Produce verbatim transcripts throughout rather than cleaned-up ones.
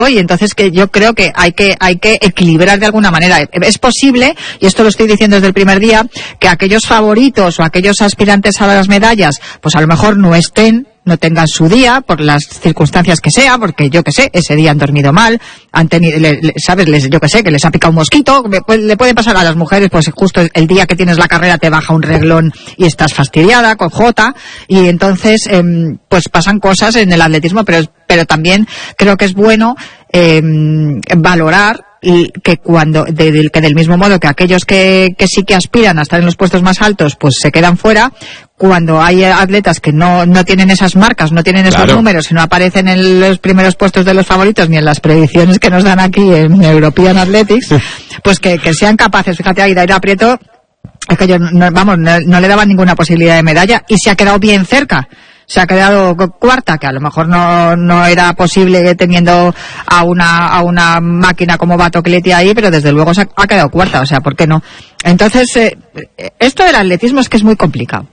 y entonces que yo creo que hay que hay que equilibrar de alguna manera. Es posible, y esto lo estoy diciendo desde el primer día, que aquellos favoritos o aquellos aspirantes a las medallas, pues a lo mejor no estén, no tengan su día por las circunstancias que sea, porque yo que sé, ese día han dormido mal, han tenido, le, le, sabes, les, yo que sé, que les ha picado un mosquito, pues, le puede pasar a las mujeres, pues justo el día que tienes la carrera te baja un reglón y estás fastidiada con Jota, y entonces eh, pues pasan cosas en el atletismo, pero pero también creo que es bueno eh, valorar y que cuando de, de, que del mismo modo que aquellos que, que sí que aspiran a estar en los puestos más altos pues se quedan fuera, cuando hay atletas que no no tienen esas marcas, no tienen esos claro. números y no aparecen en los primeros puestos de los favoritos ni en las predicciones que nos dan aquí en European Athletics, pues que, que sean capaces. Fíjate, ahí Daira Prieto, es que yo no, vamos, no, no le daban ninguna posibilidad de medalla y se ha quedado bien cerca. Se ha quedado cuarta, que a lo mejor no no era posible teniendo a una a una máquina como Batocletti ahí, pero desde luego se ha, ha quedado cuarta, o sea, ¿por qué no? Entonces, eh, esto del atletismo es que es muy complicado.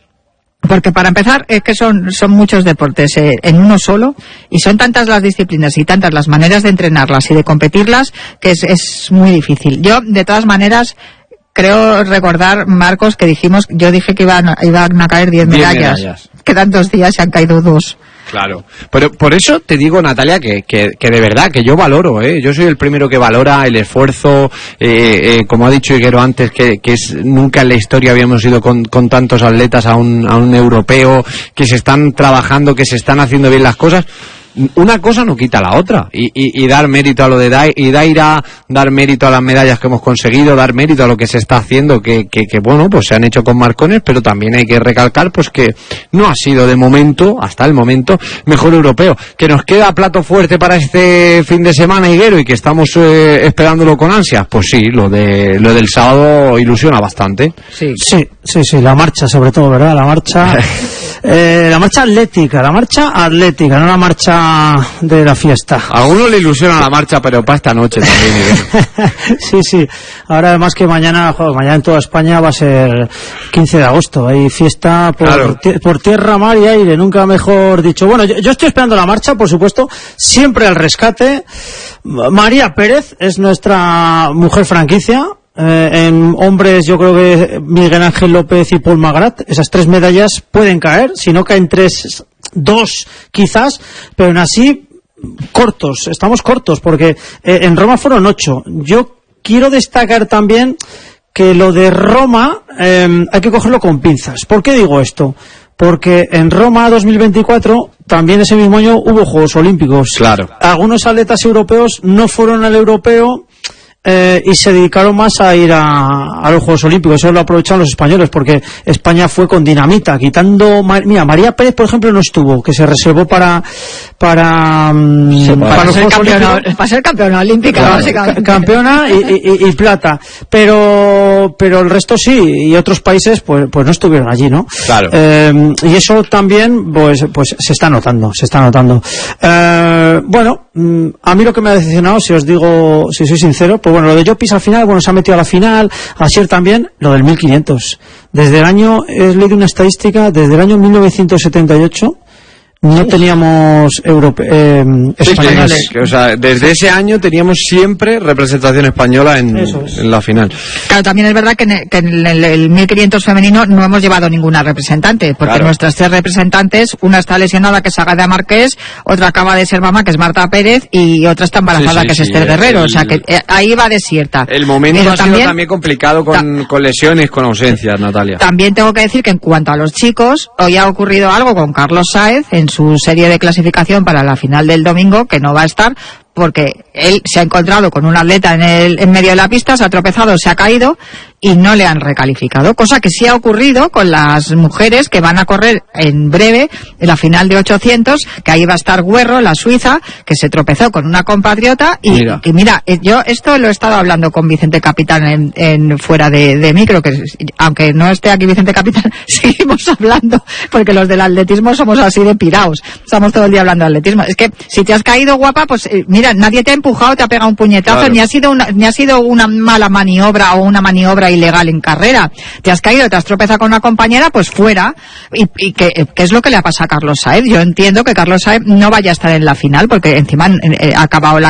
Porque para empezar es que son son muchos deportes eh, en uno solo, y son tantas las disciplinas y tantas las maneras de entrenarlas y de competirlas que es, es muy difícil. Yo, de todas maneras, creo recordar, Marcos, que dijimos, yo dije que iban, iban a caer diez medallas. medallas. Quedan dos días y han caído dos. Claro, pero por eso te digo, Natalia, que, que, que de verdad, que yo valoro, ¿eh? Yo soy el primero que valora el esfuerzo, eh, eh, como ha dicho Higuero antes, que, que es, nunca en la historia habíamos ido con, con tantos atletas a un, a un europeo, que se están trabajando, que se están haciendo bien las cosas. Una cosa no quita la otra, y, y, y dar mérito a lo de Daira, y Daira, dar mérito a las medallas que hemos conseguido, dar mérito a lo que se está haciendo, que, que, que bueno, pues se han hecho con marcones, pero también hay que recalcar pues que no ha sido de momento, hasta el momento, mejor europeo. Que nos queda plato fuerte para este fin de semana, Higuero, y que estamos eh, esperándolo con ansias, pues sí, lo de lo del sábado ilusiona bastante. Sí, sí, sí, sí, la marcha sobre todo, ¿verdad? La marcha, eh, la marcha atlética, la marcha atlética, no la marcha de la fiesta. A uno le ilusiona la marcha, pero para esta noche también. Sí, sí. Ahora además que mañana, joder, mañana en toda España va a ser quince de agosto. Hay fiesta por, claro. t- por tierra, mar y aire, nunca mejor dicho. Bueno, yo, yo estoy esperando la marcha, por supuesto, siempre al rescate. María Pérez es nuestra mujer franquicia. Eh, en hombres yo creo que Miguel Ángel López y Paul Magrat, esas tres medallas pueden caer, si no caen tres, dos quizás, pero aún así cortos, estamos cortos, porque eh, en Roma fueron ocho. Yo quiero destacar también que lo de Roma eh, hay que cogerlo con pinzas. ¿Por qué digo esto? Porque en Roma dos mil veinticuatro, también ese mismo año, hubo Juegos Olímpicos. Claro. Algunos atletas europeos no fueron al europeo Eh, y se dedicaron más a ir a, a los Juegos Olímpicos. Eso lo aprovecharon los españoles, porque España fue con dinamita, quitando, mira, María Pérez, por ejemplo, no estuvo, que se reservó para para, sí, para, para, para los ser Juegos campeona, Olímpicos. Para ser campeona olímpica, claro, básicamente. Campeona y, y, y plata. Pero pero el resto sí, y otros países pues pues no estuvieron allí, ¿no? Claro. Eh, y eso también pues pues se está notando, se está notando. Eh, bueno, a mí lo que me ha decepcionado, si os digo, si soy sincero, pues bueno, lo de Llopis al final, bueno, se ha metido a la final, Asier también, lo del mil quinientos. Desde el año, he leído una estadística, desde el año mil novecientos setenta y ocho no teníamos europe eh, españoles. O sea, desde ese año teníamos siempre representación española en, es. en la final. Claro, también es verdad que en, que en el, el mil quinientos femenino no hemos llevado ninguna representante, porque claro. nuestras tres representantes, una está lesionada, que es Agada Márquez, otra acaba de ser mamá, que es Marta Pérez, y otra está embarazada, sí, sí, que es sí, Esther Guerrero, el, o sea que eh, ahí va desierta. El momento Pero ha sido también, también complicado con, ta- con lesiones, con ausencias, Natalia. También tengo que decir que en cuanto a los chicos, hoy ha ocurrido algo con Carlos Sáez en su serie de clasificación para la final del domingo, que no va a estar porque él se ha encontrado con un atleta en el en medio de la pista, se ha tropezado, se ha caído y no le han recalificado, cosa que sí ha ocurrido con las mujeres que van a correr en breve en la final de ochocientos, que ahí va a estar Guerro, la suiza, que se tropezó con una compatriota y mira, y mira yo esto lo he estado hablando con Vicente Capitán en, en fuera de, de micro, que aunque no esté aquí Vicente Capitán, seguimos hablando, porque los del atletismo somos así de piraos, estamos todo el día hablando de atletismo. Es que si te has caído, guapa, pues eh, mira, nadie te ha empujado, te ha pegado un puñetazo, claro. ni ha sido una, ni ha sido una mala maniobra o una maniobra ilegal en carrera. Te has caído, te has tropezado con una compañera, pues fuera. Y, y que, que es lo que le ha pasado a Carlos Sáez. Yo entiendo que Carlos Sáez no vaya a estar en la final, porque encima eh, ha acabado la